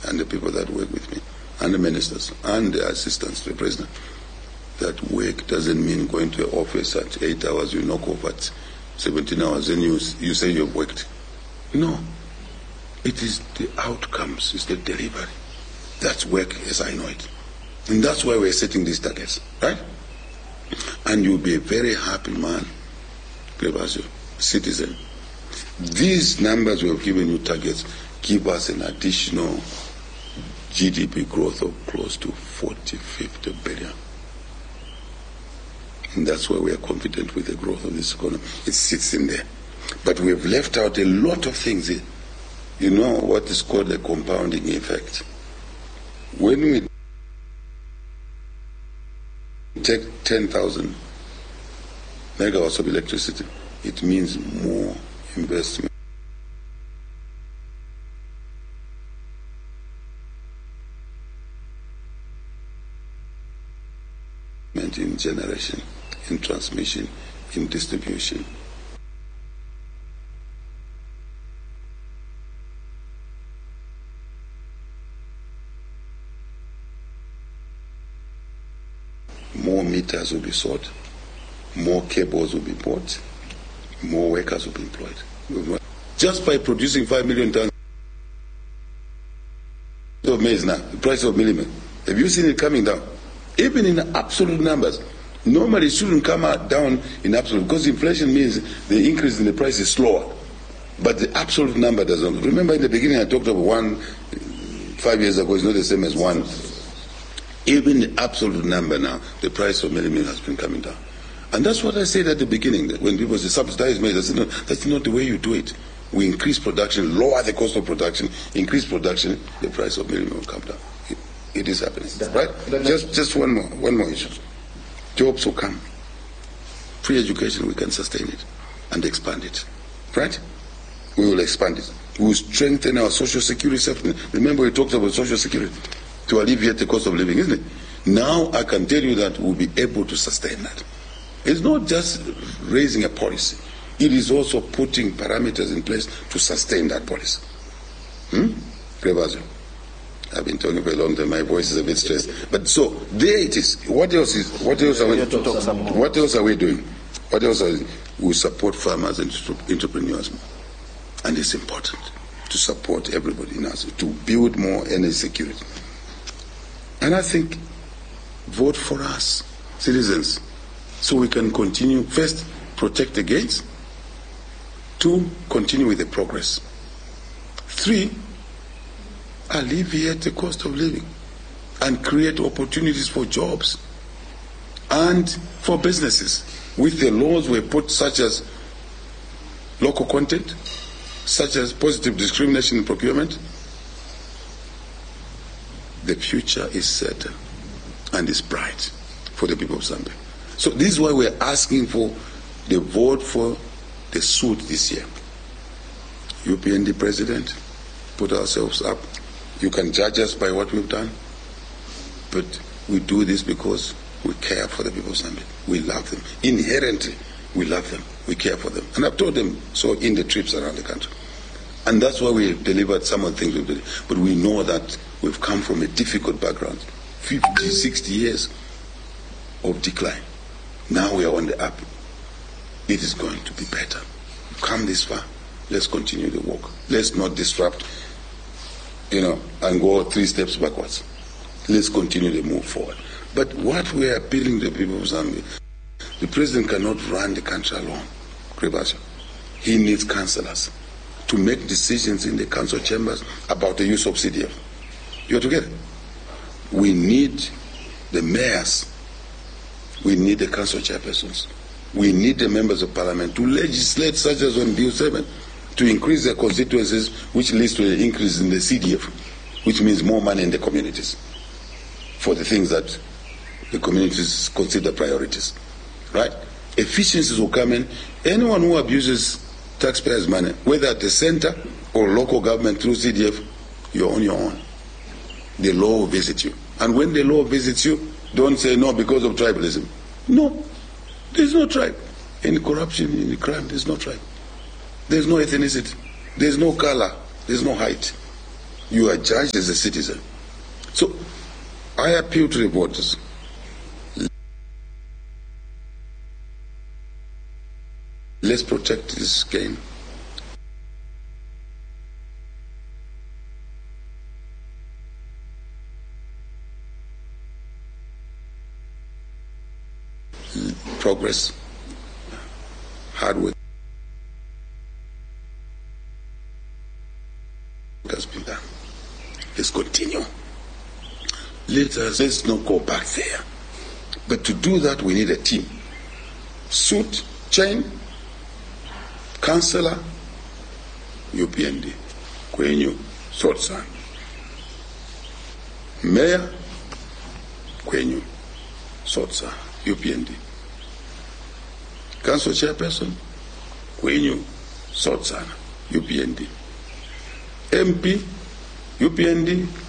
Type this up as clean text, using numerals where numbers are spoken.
and the people that work with me, and the ministers, and the assistants to the president, that work doesn't mean going to an office at 8 hours, you knock off at 17 hours, and you say you've worked. No. It is the outcomes, it's the delivery. That's work as I know it. And that's why we're setting these targets, right? And you'll be a very happy man, Clebacio, citizen. These numbers we have given you targets give us an additional GDP growth of close to 40, 50 billion. And that's why we are confident with the growth of this economy. It sits in there. But we have left out a lot of things. You know what is called a compounding effect. When we take 10,000 megawatts of electricity, it means more investment in generation, in transmission, in distribution. More meters will be sold, more cables will be bought, more workers will be employed. Just by producing 5 million tons of maize now, the price of millet, have you seen it coming down? Even in absolute numbers. Normally it shouldn't come down in absolute, because inflation means the increase in the price is slower. But the absolute number doesn't. Remember in the beginning I talked about 1, 5 years ago, it's not the same as 1. Even the absolute number now, the price of millet has been coming down. And that's what I said at the beginning, that when people say subsidize maize, I said, no, that's not the way you do it. We increase production, lower the cost of production, increase production, the price of millet will come down. It is happening, right? Just one more issue. Jobs will come. Free education, we can sustain it and expand it, right? We will expand it. We will strengthen our social security system. Remember we talked about social security to alleviate the cost of living, isn't it? Now I can tell you that we'll be able to sustain that. It's not just raising a policy. It is also putting parameters in place to sustain that policy. Clebacio. I've been talking for a long time. My voice is a bit stressed. But so there it is. What else are we doing? What else are we doing? We support farmers and entrepreneurs more. And it's important to support everybody in us to build more energy security. And I think vote for us, citizens, so we can continue. First, protect the gains. 2, continue with the progress. 3, alleviate the cost of living and create opportunities for jobs and for businesses with the laws we put, such as local content, such as positive discrimination in procurement. The future is certain and is bright for the people of Zambia. So this is why we're asking for the vote for the suit this year. UPND president, put ourselves up. You can judge us by what we've done, but we do this because we care for the people of Zambia. We love them. Inherently, we love them. We care for them. And I've told them so in the trips around the country. And that's why we delivered some of the things we've done. But we know that we've come from a difficult background. 50, 60 years of decline. Now we are on the up. It is going to be better. We've come this far. Let's continue the work. Let's not disrupt, and go 3 steps backwards. Let's continue to move forward. But what we are appealing to the people of Zambia, the president cannot run the country alone, Clebacio. He needs councillors to make decisions in the council chambers about the use of CDF. You're together. We need the mayors. We need the council chairpersons. We need the members of parliament to legislate, such as on Bill 7, to increase their constituencies, which leads to an increase in the CDF, which means more money in the communities for the things that the communities consider priorities, right? Efficiencies will come in. Anyone who abuses taxpayers' money, whether at the center or local government through CDF, you're on your own. The law will visit you. And when the law visits you, don't say no because of tribalism. No, there's no tribe. In corruption, in crime, there's no tribe. There's no ethnicity. There's no color. There's no height. You are judged as a citizen. So I appeal to the voters. Let's protect this game. Progress, hard work has been done. Let's continue. Let's not go back there. But to do that, we need a team. Suit, chain, councillor, UPND, kwenyu, Sotsan. Mayor, kwenyu, Sotsan, UPND. Council chairperson, kwenyu, Sotsan, UPND. MP, UPND,